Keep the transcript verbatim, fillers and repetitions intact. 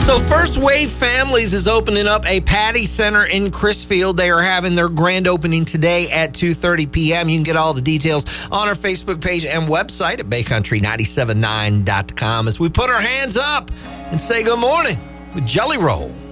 So First Wave Families is opening up a Patty Center in Crisfield. They are having their grand opening today at two thirty p.m. You can get all the details on our Facebook page and website at bay country nine seven nine dot com as we put our hands up and say good morning with Jelly Roll.